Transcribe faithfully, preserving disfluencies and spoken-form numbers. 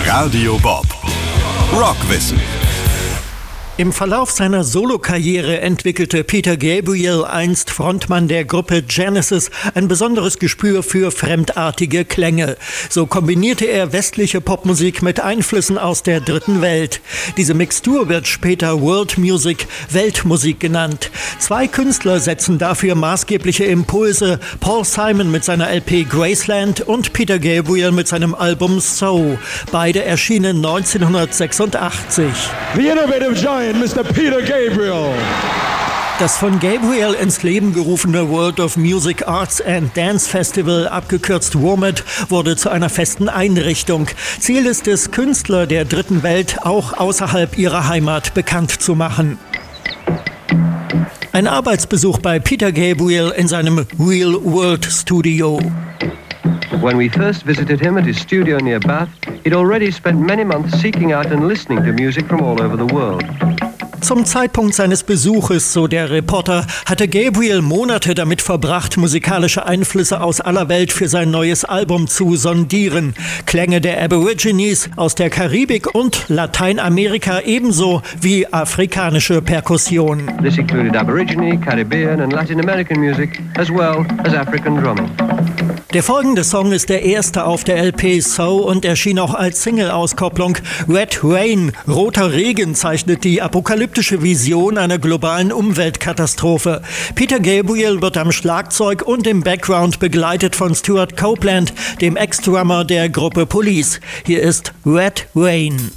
Radio Bob. Rockwissen. Im Verlauf seiner Solokarriere entwickelte Peter Gabriel, einst Frontmann der Gruppe Genesis, ein besonderes Gespür für fremdartige Klänge. So kombinierte er westliche Popmusik mit Einflüssen aus der dritten Welt. Diese Mixtur wird später World Music, Weltmusik genannt. Zwei Künstler setzen dafür maßgebliche Impulse: Paul Simon mit seiner L P Graceland und Peter Gabriel mit seinem Album So. Beide erschienen neunzehnhundertsechsundachtzig. The innovative giant Mister Peter Gabriel. Das von Gabriel ins Leben gerufene World of Music Arts and Dance Festival, abgekürzt WOMAD, wurde zu einer festen Einrichtung. Ziel ist es, Künstler der dritten Welt auch außerhalb ihrer Heimat bekannt zu machen. Ein Arbeitsbesuch bei Peter Gabriel in seinem Real World Studio. When we first visited him at his studio near Bath, he'd already spent many months seeking out and listening to music from all over the world. Zum Zeitpunkt seines Besuches, so der Reporter, hatte Gabriel Monate damit verbracht, musikalische Einflüsse aus aller Welt für sein neues Album zu sondieren. Klänge der Aborigines aus der Karibik und Lateinamerika ebenso wie afrikanische Perkussion. This included Aborigine, Caribbean and Latin American music, as well as African drumming. Der folgende Song ist der erste auf der L P So und erschien auch als Single-Auskopplung. Red Rain, roter Regen, zeichnet die apokalyptische Vision einer globalen Umweltkatastrophe. Peter Gabriel wird am Schlagzeug und im Background begleitet von Stuart Copeland, dem Ex-Drummer der Gruppe Police. Hier ist Red Rain.